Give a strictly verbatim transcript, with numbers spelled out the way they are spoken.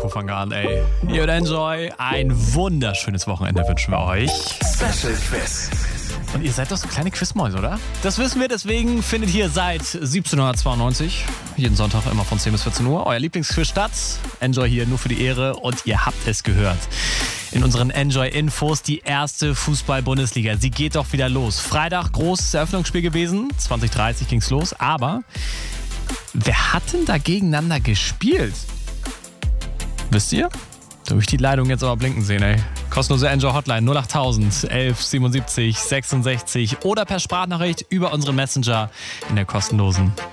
fangen an, ey. Ihr und Enjoy, ein wunderschönes Wochenende wünschen wir euch. Special Quiz. Und ihr seid doch so kleine Quizmäuse, oder? Das wissen wir, deswegen findet hier seit siebzehnhundertzweiundneunzig jeden Sonntag immer von zehn bis vierzehn Uhr euer Lieblingsquiz statt. Enjoy hier nur für die Ehre und ihr habt es gehört. In unseren Enjoy-Infos die erste Fußball-Bundesliga. Sie geht doch wieder los. Freitag großes Eröffnungsspiel gewesen, zwanzig dreißig ging's los, aber wer hat denn da gegeneinander gespielt? Wisst ihr? Da habe ich die Leitung jetzt aber blinken sehen, ey. Kostenlose Enjoy Hotline null achttausend elf siebenundsiebzig sechsundsechzig oder per Sprachnachricht über unseren Messenger in der kostenlosen